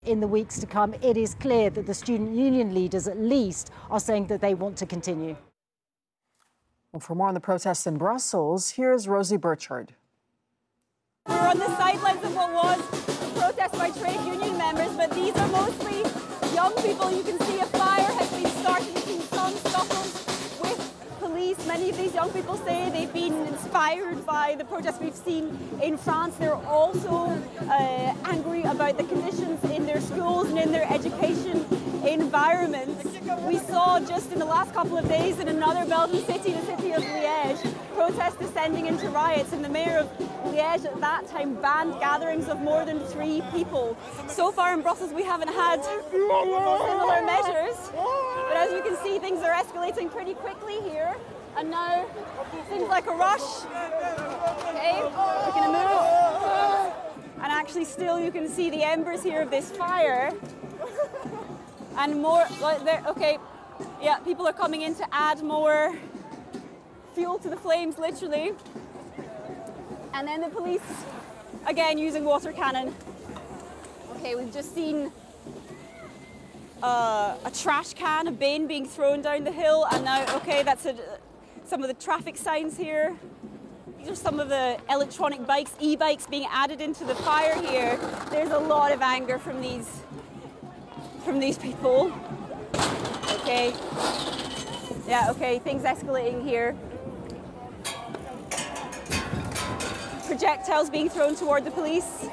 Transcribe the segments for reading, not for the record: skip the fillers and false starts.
In the weeks to come, it is clear that the student union leaders, at least, are saying that they want to continue. Well, for more on the protests in Brussels, here's Rosie Burchard. We're on the sidelines of what was a protest by trade union members, but these are mostly young people. You can see a fire has been started between some scuffles with police. Many of these young people say they've been inspired by the protests we've seen in France. They're also angry about the conditions in their schools and in their education environments. We saw just in the last couple of days in another Belgian city, the city of Liège, protests descending into riots, and the mayor of Liège at that time banned gatherings of more than 3 people. So far in Brussels we haven't had similar measures, but as you can see, things are escalating pretty quickly here, and now seems like a rush. Okay, we're gonna move, and actually still you can see the embers here of this fire. And more, okay, yeah, people are coming in to add more fuel to the flames, literally. And then the police, again, using water cannon. Okay, we've just seen a trash can, a bin being thrown down the hill, and now, okay, that's some of the traffic signs here. These are some of the electronic bikes, e-bikes being added into the fire here. There's a lot of anger from these people. Okay. Yeah, okay, things escalating here. Projectiles being thrown toward the police.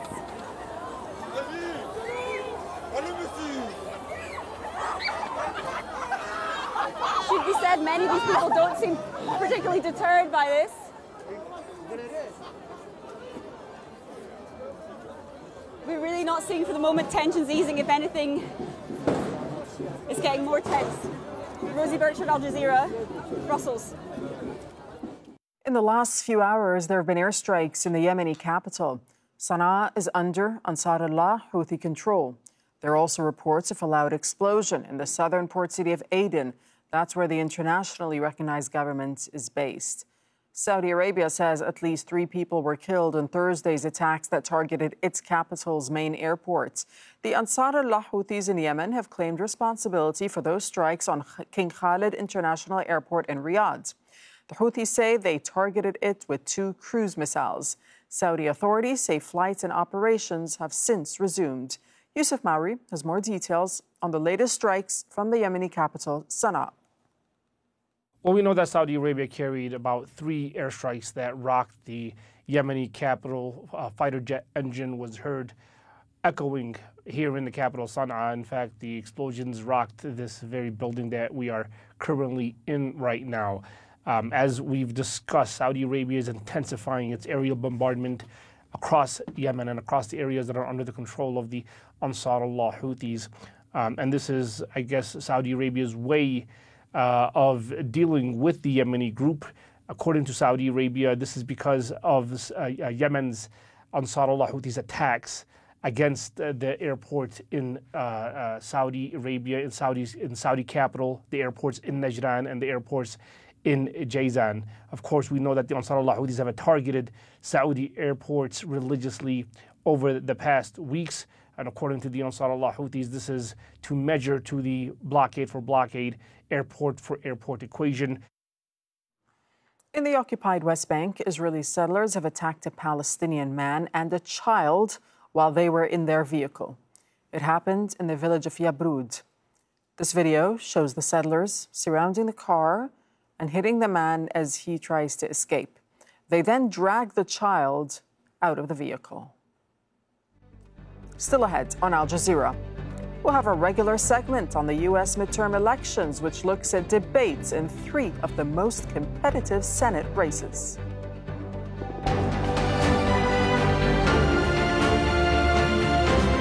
Should be said, many of these people don't seem particularly deterred by this. We're really not seeing for the moment tensions easing. If anything, it's getting more tense. Rosie Burchard, Al Jazeera, Brussels. In the last few hours, there have been airstrikes in the Yemeni capital. Sana'a is under Ansarullah Houthi control. There are also reports of a loud explosion in the southern port city of Aden. That's where the internationally recognized government is based. Saudi Arabia says at least 3 people were killed in Thursday's attacks that targeted its capital's main airports. The Ansarullah Houthis in Yemen have claimed responsibility for those strikes on King Khalid International Airport in Riyadh. The Houthis say they targeted it with 2 cruise missiles. Saudi authorities say flights and operations have since resumed. Yusuf Mauri has more details on the latest strikes from the Yemeni capital, Sana'a. Well, we know that Saudi Arabia carried about 3 airstrikes that rocked the Yemeni capital. A fighter jet engine was heard echoing here in the capital, Sana'a. In fact, the explosions rocked this very building that we are currently in right now. As we've discussed, Saudi Arabia is intensifying its aerial bombardment across Yemen and across the areas that are under the control of the Ansarullah Houthis. And this is, I guess, Saudi Arabia's way of dealing with the Yemeni group. According to Saudi Arabia, this is because of Yemen's Ansarullah Houthis attacks against the airport in Saudi Arabia, in Saudi capital, the airports in Najran and the airports in Jazan. Of course, we know that the Ansarullah Houthis have targeted Saudi airports religiously over the past weeks. And according to the Ansarullah Houthis, this is to measure to the blockade for blockade, airport for airport equation. In the occupied West Bank, Israeli settlers have attacked a Palestinian man and a child while they were in their vehicle. It happened in the village of Yabrud. This video shows the settlers surrounding the car and hitting the man as he tries to escape. They then drag the child out of the vehicle. Still ahead on Al Jazeera, we'll have a regular segment on the U.S. midterm elections, which looks at debates in 3 of the most competitive Senate races.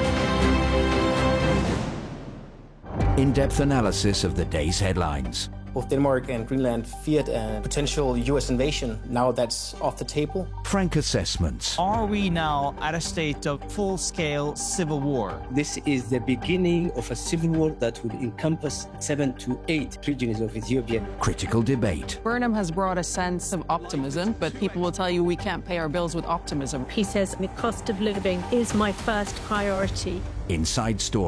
In-depth analysis of the day's headlines. Both Denmark and Greenland feared a potential US invasion. Now that's off the table. Frank Assessments. Are we now at a state of full-scale civil war? This is the beginning of a civil war that will encompass 7 to 8 regions of Ethiopia. Critical debate. Burnham has brought a sense of optimism, but people will tell you we can't pay our bills with optimism. He says the cost of living is my first priority. Inside Story.